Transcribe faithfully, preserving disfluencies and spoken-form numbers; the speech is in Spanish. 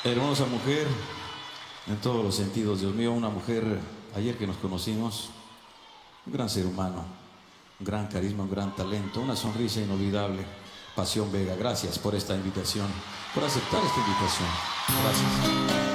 Hermosa mujer, en todos los sentidos, Dios mío, una mujer, ayer que nos conocimos, un gran ser humano, un gran carisma, un gran talento, una sonrisa inolvidable. Pasión Vega, gracias por esta invitación, por aceptar esta invitación. Gracias.